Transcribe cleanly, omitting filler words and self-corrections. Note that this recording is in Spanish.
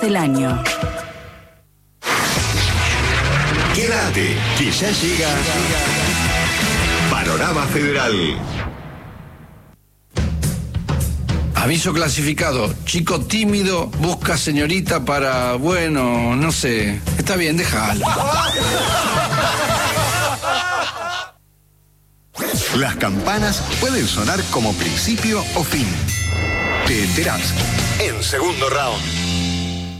del año. Quédate, que ya llega Panorama Federal. Aviso clasificado. Chico tímido busca señorita para, bueno, no sé. Está bien, déjalo. Las campanas pueden sonar como principio o fin. Te enterás en segundo round.